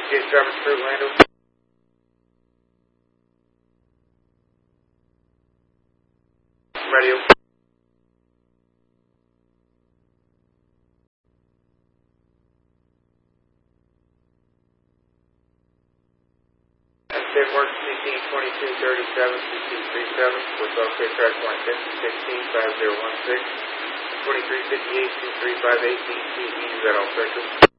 Get Travis for Orlando. Radio. Mark CT 2237 CT 37 with okay track line 5016 5016 2358 2358 DCE. Is that all, Central?